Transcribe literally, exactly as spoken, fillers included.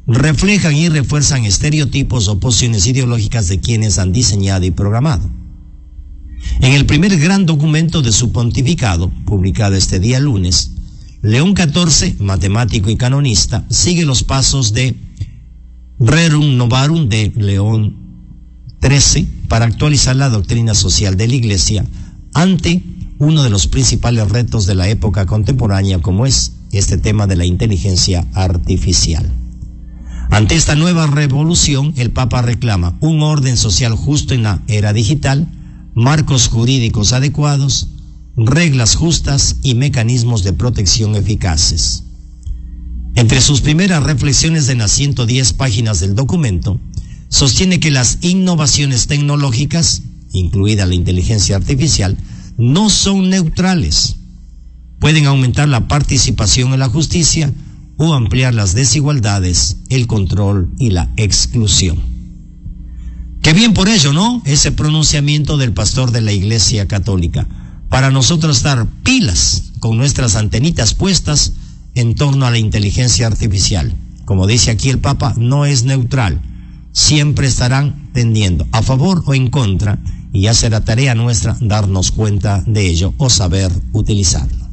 reflejan y refuerzan estereotipos o posiciones ideológicas de quienes han diseñado y programado. En el primer gran documento de su pontificado, publicado este día lunes, León catorce, matemático y canonista, sigue los pasos de Rerum Novarum de León trece para actualizar la doctrina social de la Iglesia ante uno de los principales retos de la época contemporánea, como es este tema de la inteligencia artificial. Ante esta nueva revolución, el Papa reclama un orden social justo en la era digital, marcos jurídicos adecuados, reglas justas y mecanismos de protección eficaces. Entre sus primeras reflexiones en las ciento diez páginas del documento, sostiene que las innovaciones tecnológicas, incluida la inteligencia artificial, no son neutrales. Pueden aumentar la participación en la justicia o ampliar las desigualdades, el control y la exclusión. Qué bien por ello, ¿no? Ese pronunciamiento del pastor de la Iglesia Católica, para nosotros estar pilas con nuestras antenitas puestas en torno a la inteligencia artificial. Como dice aquí el Papa, no es neutral. Siempre estarán tendiendo a favor o en contra, y ya será tarea nuestra darnos cuenta de ello o saber utilizarlo.